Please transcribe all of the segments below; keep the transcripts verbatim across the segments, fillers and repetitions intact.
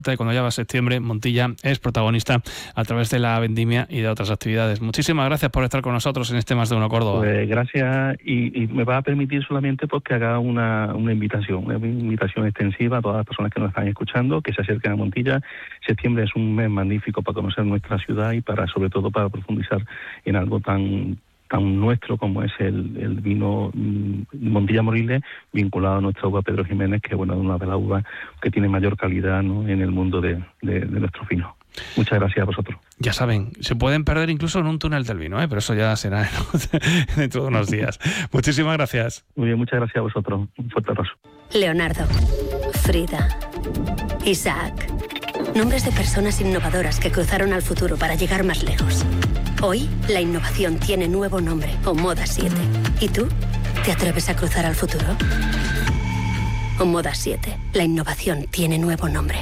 Cuando ya va septiembre, Montilla es protagonista a través de la vendimia y de otras actividades. Muchísimas gracias por estar con nosotros en este Más de Uno Córdoba. Pues gracias, y, y me va a permitir solamente pues, que haga una, una invitación, una invitación extensiva a todas las personas que nos están escuchando, que se acerquen a Montilla. Septiembre es un mes magnífico para conocer nuestra ciudad y para, sobre todo, para profundizar en algo tan tan nuestro como es el, el vino Montilla Moriles, vinculado a nuestra uva Pedro Jiménez, que bueno, es una de las uvas que tiene mayor calidad, ¿no?, en el mundo de, de, de nuestros vinos. Muchas gracias a vosotros. Ya saben, se pueden perder incluso en un túnel del vino, ¿eh? Pero eso ya será dentro de unos días. Muchísimas gracias. Muy bien, muchas gracias a vosotros. Un fuerte abrazo. Leonardo, Frida, Isaac. Nombres de personas innovadoras que cruzaron al futuro para llegar más lejos. Hoy, la innovación tiene nuevo nombre, Omoda siete. ¿Y tú? ¿Te atreves a cruzar al futuro? Omoda siete. La innovación tiene nuevo nombre.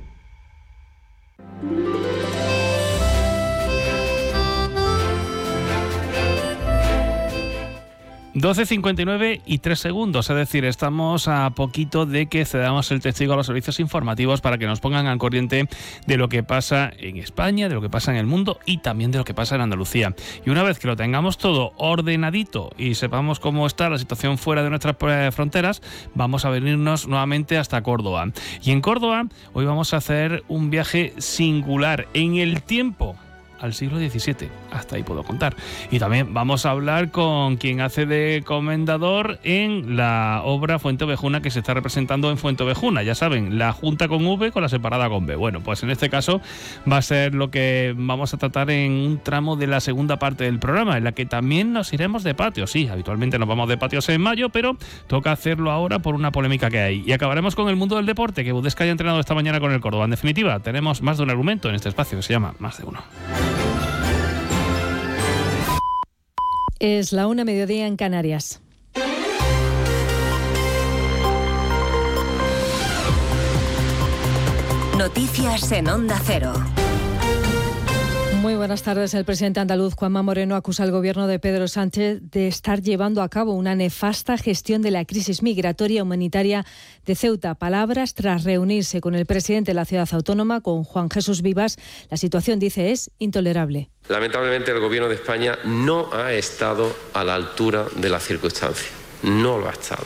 doce cincuenta y nueve y tres segundos, es decir, estamos a poquito de que cedamos el testigo a los servicios informativos para que nos pongan al corriente de lo que pasa en España, de lo que pasa en el mundo y también de lo que pasa en Andalucía. Y una vez que lo tengamos todo ordenadito y sepamos cómo está la situación fuera de nuestras fronteras, vamos a venirnos nuevamente hasta Córdoba. Y en Córdoba hoy vamos a hacer un viaje singular en el tiempo, al siglo diecisiete, hasta ahí puedo contar. Y también vamos a hablar con quien hace de comendador en la obra Fuenteovejuna que se está representando en Fuenteovejuna. Ya saben, la junta con V con la separada con B. Bueno, pues en este caso va a ser lo que vamos a tratar en un tramo de la segunda parte del programa, en la que también nos iremos de patio. Sí, habitualmente nos vamos de patios en mayo, pero toca hacerlo ahora por una polémica que hay. Y acabaremos con el mundo del deporte, que Budesca haya entrenado esta mañana con el Córdoba. En definitiva, tenemos más de un argumento en este espacio que se llama Más de Uno. Es la una, mediodía en Canarias. Noticias en Onda Cero. Muy buenas tardes. El presidente andaluz Juanma Moreno acusa al gobierno de Pedro Sánchez de estar llevando a cabo una nefasta gestión de la crisis migratoria humanitaria de Ceuta. Palabras tras reunirse con el presidente de la ciudad autónoma, con Juan Jesús Vivas. La situación, dice, es intolerable. Lamentablemente el gobierno de España no ha estado a la altura de las circunstancias. No lo ha estado.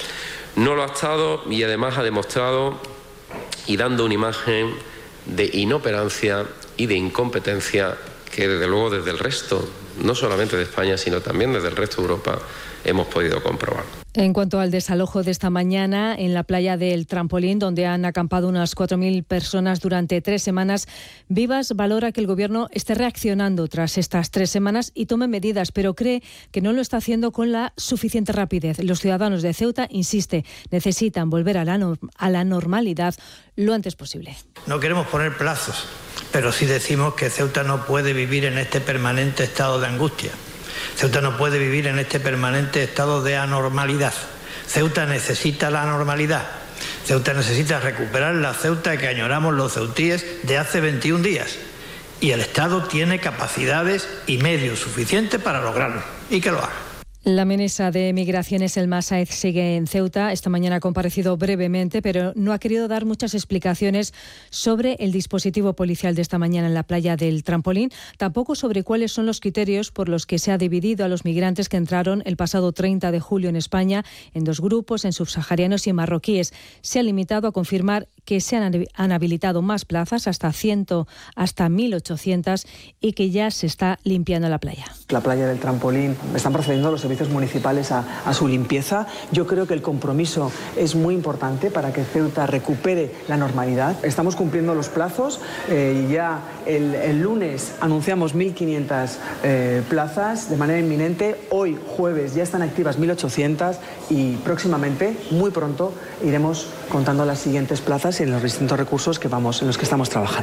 No lo ha estado y además ha demostrado y dando una imagen de inoperancia y de incompetencia que desde luego desde el resto, no solamente de España, sino también desde el resto de Europa, hemos podido comprobar. En cuanto al desalojo de esta mañana en la playa del Trampolín, donde han acampado unas cuatro mil personas durante tres semanas, Vivas valora que el Gobierno esté reaccionando tras estas tres semanas y tome medidas, pero cree que no lo está haciendo con la suficiente rapidez. Los ciudadanos de Ceuta, insiste, necesitan volver a la, no- a la normalidad lo antes posible. No queremos poner plazos, pero sí decimos que Ceuta no puede vivir en este permanente estado de angustia. Ceuta no puede vivir en este permanente estado de anormalidad. Ceuta necesita la normalidad. Ceuta necesita recuperar la Ceuta que añoramos los ceutíes de hace veintiún días. Y el Estado tiene capacidades y medios suficientes para lograrlo. Y que lo haga. La ministra de Migraciones, Elma Sáez, sigue en Ceuta. Esta mañana ha comparecido brevemente, pero no ha querido dar muchas explicaciones sobre el dispositivo policial de esta mañana en la playa del Trampolín, tampoco sobre cuáles son los criterios por los que se ha dividido a los migrantes que entraron el pasado treinta de julio en España en dos grupos, en subsaharianos y en marroquíes. Se ha limitado a confirmar que se han, han habilitado más plazas, hasta cien, hasta mil ochocientas, y que ya se está limpiando la playa. La playa del Trampolín, están procediendo los servicios municipales a, a su limpieza. Yo creo que el compromiso es muy importante para que Ceuta recupere la normalidad. Estamos cumpliendo los plazos. Eh, ya el, el lunes anunciamos mil quinientas eh, plazas de manera inminente. Hoy, jueves, ya están activas mil ochocientas y próximamente, muy pronto, iremos contando las siguientes plazas y en los distintos recursos que vamos, en los que estamos trabajando.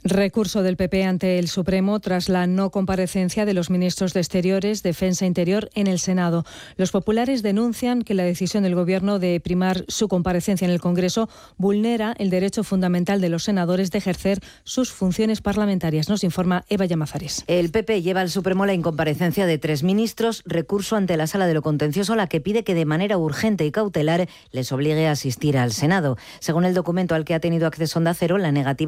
Recurso del P P ante el Supremo tras la no comparecencia de los ministros de Exteriores, Defensa e Interior en el Senado. Los populares denuncian que la decisión del Gobierno de primar su comparecencia en el Congreso vulnera el derecho fundamental de los senadores de ejercer sus funciones parlamentarias. Nos informa Eva Llamazares. El P P lleva al Supremo la incomparecencia de tres ministros, recurso ante la Sala de lo Contencioso, la que pide que de manera urgente y cautelar les obligue a asistir al Senado. Según el documento al que ha tenido acceso Onda Cero, la negativa